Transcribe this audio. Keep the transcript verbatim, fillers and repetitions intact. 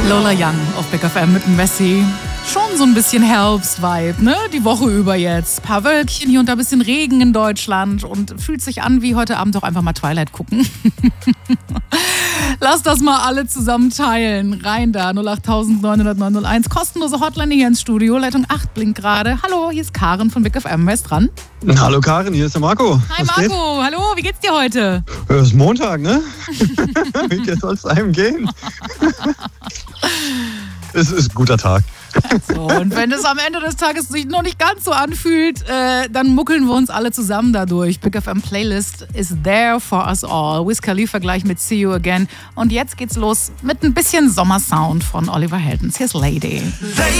Lola Young auf Big F M mit Messi. Schon so ein bisschen Herbst-Vibe, ne? Die Woche über jetzt. Ein paar Wölkchen hier und da, ein bisschen Regen in Deutschland und fühlt sich an wie heute Abend auch einfach mal Twilight gucken. Lass das mal alle zusammen teilen. Rein da, null acht neun null null neun null eins. Kostenlose Hotline hier ins Studio. Leitung acht blinkt gerade. Hallo, hier ist Karen von Big F M. Wer ist dran? Hallo Karen, hier ist der Marco. Hi Was Marco, geht? hallo, wie geht's dir heute? Es ist Montag, ne? Wie soll es einem gehen? Es ist ein guter Tag. So, und wenn es am Ende des Tages sich noch nicht ganz so anfühlt, äh, dann muckeln wir uns alle zusammen dadurch. Big F M Playlist is there for us all. Wiz Khalifa gleich mit See You Again. Und jetzt geht's los mit ein bisschen Sommersound von Oliver Heldens. Hier ist Lady.